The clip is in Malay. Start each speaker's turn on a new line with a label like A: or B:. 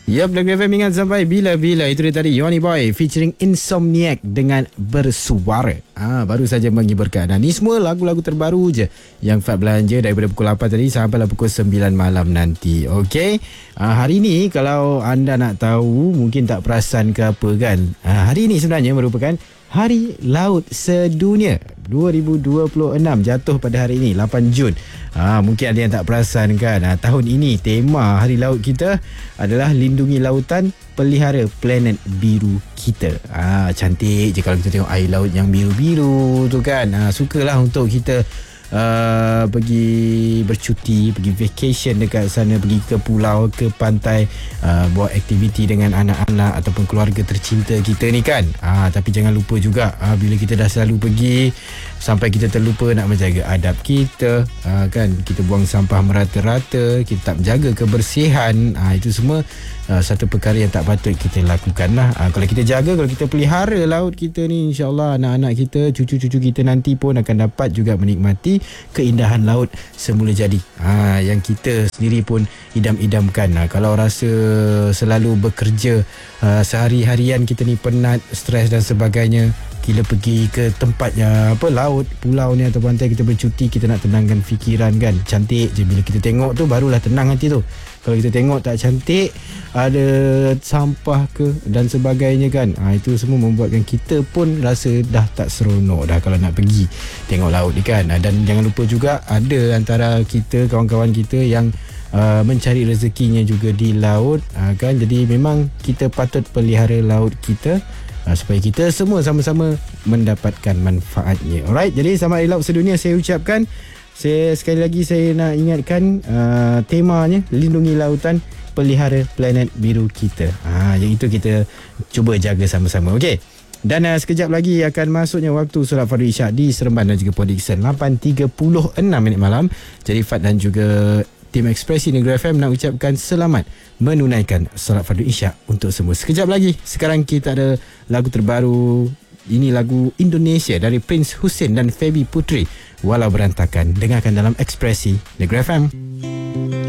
A: Yup, Negeri FM ingat sampai bila-bila. Itu dia tadi Yoni Boy featuring Insomniac dengan Bersuara. Baru saja menghiburkan. Ni semua lagu-lagu terbaru je yang Fat belanja daripada pukul 8 tadi sampailah pukul 9 malam nanti. Okey. Hari ni kalau anda nak tahu, mungkin tak perasan ke apa kan. Hari ni sebenarnya merupakan Hari Laut Sedunia 2026, jatuh pada hari ini 8 Jun. Mungkin ada yang tak perasan kan. Tahun ini tema Hari Laut kita adalah lindungi lautan, pelihara planet biru kita. Cantik je kalau kita tengok air laut yang biru-biru tu kan. Sukalah untuk kita pergi bercuti, pergi vacation dekat sana, pergi ke pulau, ke pantai, buat aktiviti dengan anak-anak ataupun keluarga tercinta kita ni kan. Tapi jangan lupa juga, bila kita dah selalu pergi, sampai kita terlupa nak menjaga adab kita, kan, kita buang sampah merata-rata, kita tak menjaga kebersihan, itu semua satu perkara yang tak patut kita lakukan lah. Kalau kita jaga, kalau kita pelihara laut kita ni, insyaAllah anak-anak kita, cucu-cucu kita nanti pun akan dapat juga menikmati keindahan laut semula jadi, yang kita sendiri pun idam-idamkan. Kalau rasa selalu bekerja, sehari-harian kita ni penat, stres dan sebagainya, kita pergi ke tempat laut, pulau ni atau pantai, kita bercuti, kita nak tenangkan fikiran kan. Cantik je bila kita tengok tu, barulah tenang hati tu. Kalau kita tengok tak cantik, ada sampah ke dan sebagainya kan, itu semua membuatkan kita pun rasa dah tak seronok dah kalau nak pergi tengok laut ni kan. Dan jangan lupa juga, ada antara kita, kawan-kawan kita yang mencari rezekinya juga di laut, kan. Jadi memang kita patut pelihara laut kita, supaya kita semua sama-sama mendapatkan manfaatnya. Alright, jadi selamat Hari Laut Sedunia saya ucapkan. Sekali lagi saya nak ingatkan, temanya lindungi lautan, pelihara planet biru kita. Yang itu kita cuba jaga sama-sama. Okey. Dan sekejap lagi akan masuknya waktu solat fardu isyak di Seremban dan juga Port Dickson 8.36 minit malam. Jadi Fat dan juga tim Ekspresi Negeri FM nak ucapkan selamat menunaikan solat fardu isyak untuk semua. Sekejap lagi, sekarang kita ada lagu terbaru. Ini lagu Indonesia dari Prince Hussein dan Feby Putri, Walau Berantakan. Dengarkan dalam Ekspresi Negeri FM.